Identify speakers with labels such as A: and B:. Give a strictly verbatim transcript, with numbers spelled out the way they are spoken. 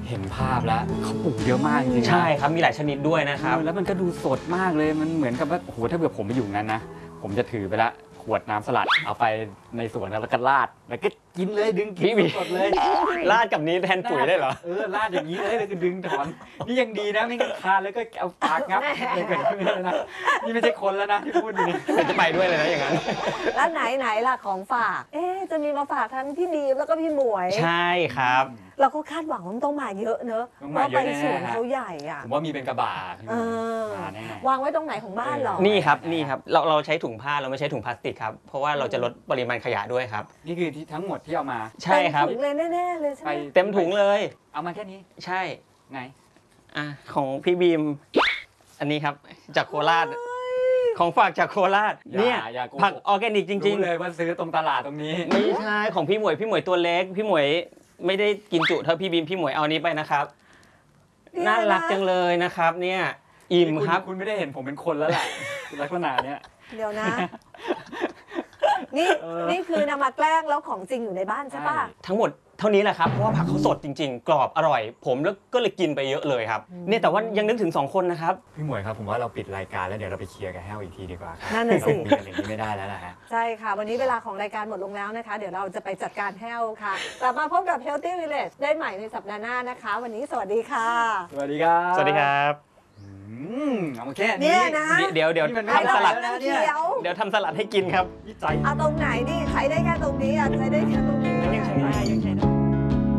A: เห็นภาพแล้วเขาปลูกเยอะมากจริงๆ
B: ใช่ครับมีหลายชนิดด้วยนะครับ
A: แล้วมันก็ดูสดมากเลยมันเหมือนกับว่าโอ้โหถ้าเกิดผมไปอยู่งั้นนะผมจะถือไปละขวดน้ำสลัดเอาไปในสวนแล้วก็ราดแล้วก็กินเลยดึงกินสดเลย
B: ราดกับนี้แทนปุ๋ยได้เหรอ
A: เออราดอย่างนี้เลยแล้วก็ดึงถอนนี่ยังดีนะไม่งั้นคานแล้วก็เอาปากงับเลยเกิดขึ้นแล้วนะนี่ไม่ใช่คนแล้วนะที่พูดนี่
B: จะไปด้วยเลยนะอย่างนั้น
C: แล้วไหนไหนล่ะของฝากเอ๊จะมีมาฝากทั้งพี่บีมแล้วก็พี่หมวย
B: ใช่ครับ
C: เราก็คาดหวังว่าต้องมาเยอะเนอะเพราะไปสวนเขาใหญ่อ่ะ
A: ผมว่ามีเป็นกระบะ
C: วางไว้ตรงไหนของบ้านหรอ
B: นี่ครับนี่ครับเราเราใช้ถุงผ้าเราไม่ใช้ถุงพลาสติกครับเพราะว่าเราจะลดปริมาณขยะด้วยครับ
A: นี่คือที่ทั้งหมดที่เอามา
B: ใช่ครับ
C: ถุงเลยแน่ๆเลยใช่ไหม
B: เต็มถุงเลย
A: เอามาแค่นี้
B: ใช่
A: ไหน
B: อ่ะของพี่บีมอันนี้ครับจากโคราชของฝากจากโคราชเนี่ยผักออร์แกนิกจริง
A: ๆเลยว่าซื้อตรงตลาดตรงนี้
B: ไม่ใช่ของพี่หมวยพี่หมวยตัวเล็กพี่หมวยไม่ได้กินจุเท่าพี่บีมพี่หมวยเอานี้ไปนะครับน่ารักจังเลยนะครับเนี่ยอิ่มครับ
A: คุณไม่ได้เห็นผมเป็นคนแล้วแหละลักษณะเนี้ย
C: เดี๋ยวนะนี่นี่คือนำมาแกล้งแล้วของจริงอยู่ในบ้านใช่ป่ะ
B: ทั้งหมดเท่านี้แหละครับเพราะว่าผักเขาสดจริงๆกรอบอร่อยผมแล้วก็เลยกินไปเยอะเลยครับเนี่ยแต่ว่ายังนึกถึงสองคนนะครับ
A: พี่หมวยครับผมว่าเราปิดรายการแล้วเดี๋ยวเราไปเคลียร์กับแห้วอีกทีดีกว่า
C: นั่นน่ะสิ
A: มีอะไรอย่างนี้ไม่ได้แล้วนะฮะ
C: ใช่ค่ะวันนี้เวลาของรายการหมดลงแล้วนะคะเดี๋ยวเราจะไปจัดการแห้วค่ะกลับมาพบกับ Healthy Village ได้ใหม่ในสัปดาห์หน้านะคะวันนี้สวัสดีค่ะ
A: สวัสดีครับ
B: สวัสดีครับ
A: โอเค
C: เนี่ยนะ
B: เดี๋ยวเดี๋ยวทำสลัด
C: เดี๋ยว
B: เดี๋ยวทำสลัดให้กินครับ
C: เอาตรงไหนนี่ใช้ได้แค่ตรงนี้อ่ะใช้ได้แค่ตรงนี้